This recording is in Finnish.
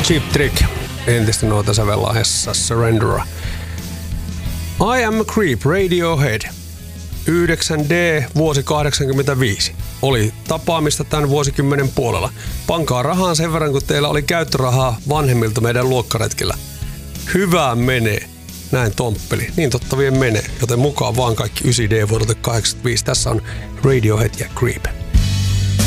Cheap Trick, entistä noita sävellahjassa Surrender. I Am a Creep, Radiohead. 9D, vuosi 85. Oli tapaamista tämän vuosikymmenen puolella. Pankaa rahaan sen verran, kun teillä oli käyttörahaa vanhemmilta meidän luokkaretkellä. Hyvää menee. Näin Tomppeli. Niin totta vie menee. Joten mukaan vaan kaikki 9D vuodelta 85. Tässä on Radiohead ja Creep.